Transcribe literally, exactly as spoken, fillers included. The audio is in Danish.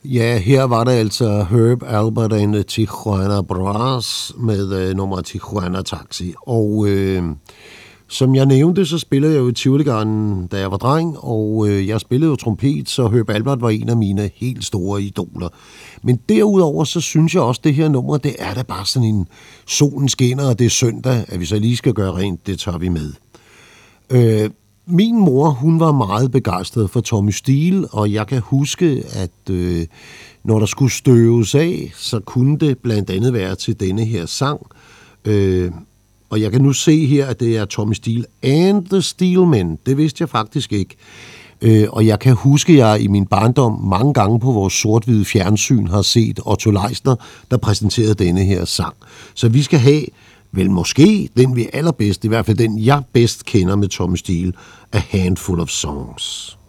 Ja, her var det altså Herb Alpert and the Tijuana Brass med øh, nummer Tijuana Taxi. Og øh, som jeg nævnte, så spillede jeg jo i Tivoligarden, da jeg var dreng, og øh, jeg spillede jo trompet, så Herb Alpert var en af mine helt store idoler. Men derudover, så synes jeg også, det her nummer, det er da bare sådan en solen skinner, og det er søndag, at vi så lige skal gøre rent, det tager vi med. Øh, Min mor, hun var meget begejstret for Tommy Steele, og jeg kan huske, at øh, når der skulle støves af, så kunne det blandt andet være til denne her sang. Øh, og jeg kan nu se her, at det er Tommy Steele and the Steelmen. Det vidste jeg faktisk ikke. Øh, og jeg kan huske, at jeg i min barndom mange gange på vores sort-hvide fjernsyn har set Otto Leisner, der præsenterede denne her sang. Så vi skal have vel måske den vi allerbedst, i hvert fald den jeg bedst kender med Tommy Steele, A Handful of Songs.